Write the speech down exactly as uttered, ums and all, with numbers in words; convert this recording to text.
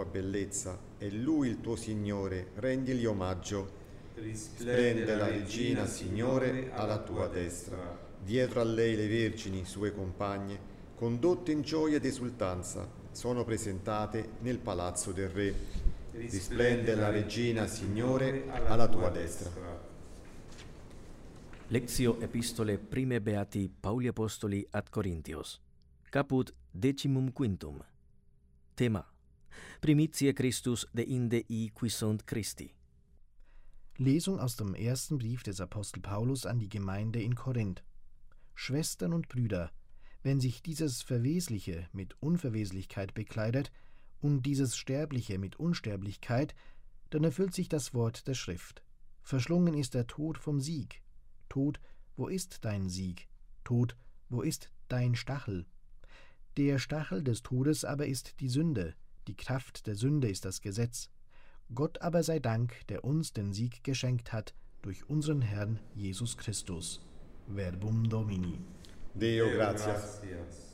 tua bellezza e Lui il tuo Signore, rendigli omaggio. Risplende la regina, Signore, alla tua destra. Dietro a lei le vergini, sue compagne, condotte in gioia ed esultanza, sono presentate nel palazzo del Re. Risplende la regina, Signore, alla tua destra. Lectio Epistole Prime Beati Pauli Apostoli ad Corinthios. Caput decimum quintum. Thema: Primitiae Christus de inde I qui sunt Christi. Lesung aus dem ersten Brief des Apostel Paulus an die Gemeinde in Korinth. Schwestern und Brüder, wenn sich dieses Verwesliche mit Unverweslichkeit bekleidet und dieses Sterbliche mit Unsterblichkeit, dann erfüllt sich das Wort der Schrift. Verschlungen ist der Tod vom Sieg. Tod, wo ist dein Sieg? Tod, wo ist dein Stachel? Der Stachel des Todes aber ist die Sünde, die Kraft der Sünde ist das Gesetz. Gott aber sei Dank, der uns den Sieg geschenkt hat, durch unseren Herrn Jesus Christus. Verbum Domini. Deo gratias.